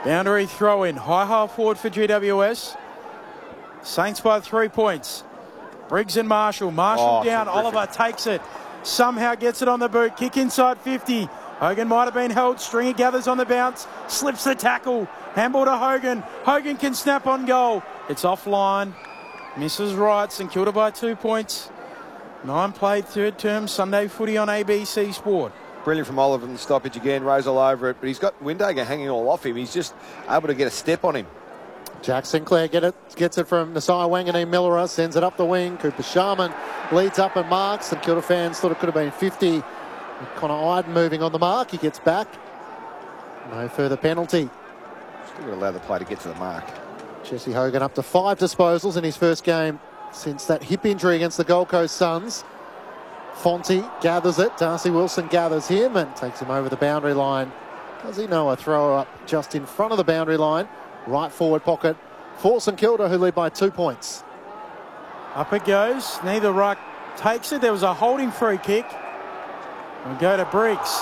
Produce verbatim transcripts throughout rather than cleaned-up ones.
Boundary throw in. High half forward for G W S. Saints by three points. Briggs and Marshall. Marshall Oh, down. terrific. Oliver takes it. Somehow gets it on the boot. Kick inside fifty. Hogan might have been held. Stringer gathers on the bounce. Slips the tackle. Handball to Hogan. Hogan can snap on goal. It's offline. Misses right. St Kilda by two points. Nine played third term Sunday footy on A B C Sport. Brilliant from Oliver in the stoppage again. Rose all over it. But he's got Windhager hanging all off him. He's just able to get a step on him. Jack Sinclair get it, gets it from Nasai Wanganeen Millera, sends it up the wing. Cooper Sharman leads up and marks. St Kilda fans thought it could have been fifty. Connor Iden moving on the mark. He gets back. No further penalty. Still going to allow the play to get to the mark. Jesse Hogan up to five disposals in his first game since that hip injury against the Gold Coast Suns. Fonte gathers it. Darcy Wilson gathers him and takes him over the boundary line. Does he know a throw up just in front of the boundary line? Right forward pocket for St Kilda, who lead by two points. Up it goes. Neither ruck takes it. There was a holding free kick. We'll go to Briggs.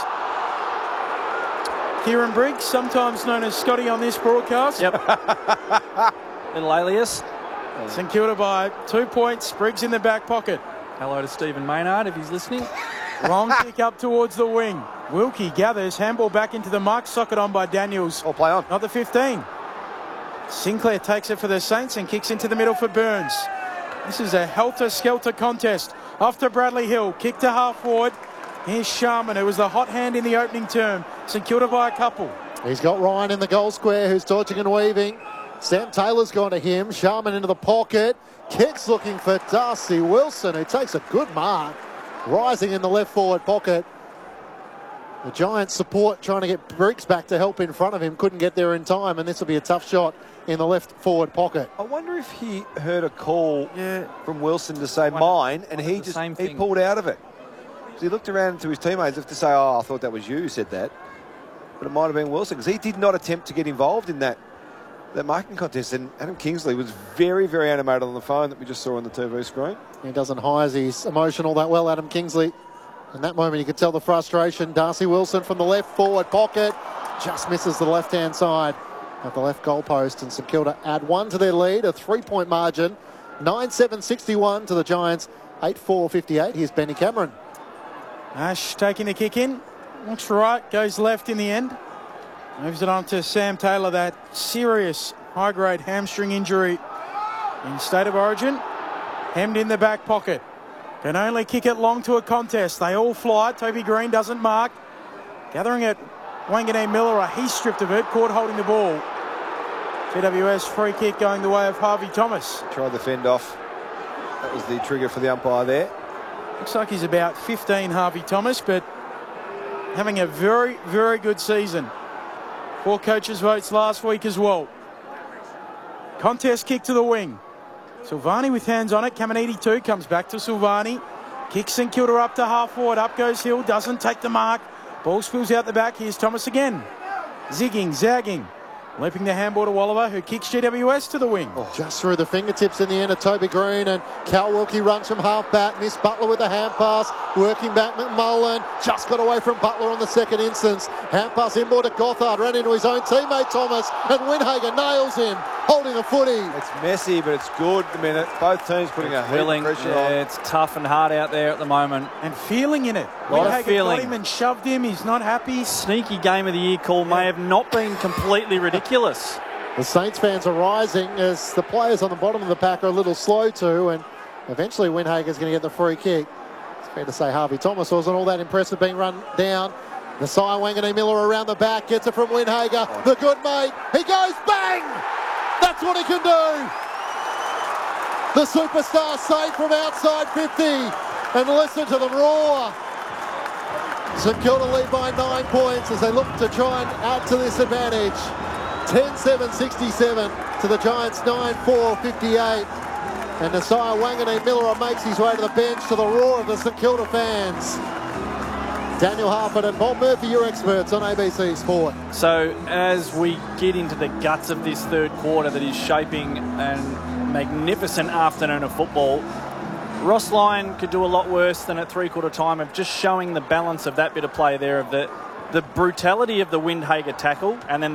Kieran Briggs, sometimes known as Scotty on this broadcast. Yep. Little alias. St Kilda by two points. Briggs in the back pocket. Hello to Stephen Maynard if he's listening. Long kick up towards the wing. Wilkie gathers. Handball back into the mark. Socket on by Daniels. All play on. Not the fifteen. Sinclair takes it for the Saints and kicks into the middle for Burns. This is a helter-skelter contest. Off to Bradley Hill. Kick to half forward. Here's Sharman, who was the hot hand in the opening term. St Kilda by a couple. He's got Ryan in the goal square, who's dodging and weaving. Sam Taylor's gone to him. Sharman into the pocket. Kicks looking for Darcy Wilson, who takes a good mark. Rising in the left forward pocket. The Giants support trying to get Briggs back to help in front of him. Couldn't get there in time, and this will be a tough shot in the left forward pocket. I wonder if he heard a call Yeah. from Wilson to say Wonder- mine, and he wonder the just same he thing. pulled out of it. So he looked around to his teammates as if to say, oh, I thought that was you who said that. But it might have been Wilson, because he did not attempt to get involved in that, that marking contest. And Adam Kingsley was very, very animated on the phone that we just saw on the T V screen. He doesn't hide his emotional that well, Adam Kingsley. In that moment, you could tell the frustration. Darcy Wilson from the left forward pocket just misses the left-hand side of the left goalpost, and St Kilda add one to their lead, a three-point margin. nine seven sixty-one to the Giants, eight four fifty-eight. Here's Benny Cameron. Ash taking the kick in. Looks right, goes left in the end. Moves it on to Sam Taylor, that serious high-grade hamstring injury in State of Origin. Hemmed in the back pocket. Can only kick it long to a contest. They all fly. Toby Green doesn't mark. Gathering it, Wanganeen Millera. He's stripped of it. Caught holding the ball. G W S free kick going the way of Harvey Thomas. Tried the fend off. That was the trigger for the umpire there. Looks like he's about fifteen, Harvey Thomas, but having a very, very good season. Four coaches' votes last week as well. Contest kick to the wing. Silvani with hands on it. Caminiti two comes back to Silvani. Kicks St Kilda up to half forward. Up goes Hill. Doesn't take the mark. Ball spills out the back. Here's Thomas again. Zigging, zagging. Leaping the handball to Oliver, who kicks G W S to the wing. Oh, just through the fingertips in the end of Toby Green, and Cal Wilkie runs from half back. Miss Butler with a hand pass, working back McMullen, just got away from Butler on the second instance. Hand pass inboard to Gothard, ran into his own teammate Thomas, and Windhager nails him, holding the footy. It's messy, but it's good at the minute. Both teams putting a heap of Willing, pressure yeah, on. it's tough and hard out there at the moment. And feeling in it. Lot of Windhager feeling. got him and shoved him. He's not happy. Sneaky game of the year call may have not been completely ridiculous. The Saints fans are rising as the players on the bottom of the pack are a little slow too, and eventually Windhager's going to get the free kick. It's fair to say Harvey Thomas wasn't all that impressive being run down. Nasai Wanganeen Miller around the back, gets it from Windhager, the good mate, he goes bang! That's what he can do! The superstar save from outside fifty, and listen to them roar! St Kilda lead by nine points as they look to try and add to this advantage. ten seven sixty-seven to the Giants, nine four fifty-eight. And Nasai Wanganeen Miller makes his way to the bench to the roar of the St Kilda fans. Daniel Harford and Bob Murphy, your experts on A B C Sport. So as we get into the guts of this third quarter that is shaping a magnificent afternoon of football, Ross Lyon could do a lot worse than at three-quarter time of just showing the balance of that bit of play there, of the, the brutality of the Windhager tackle and then the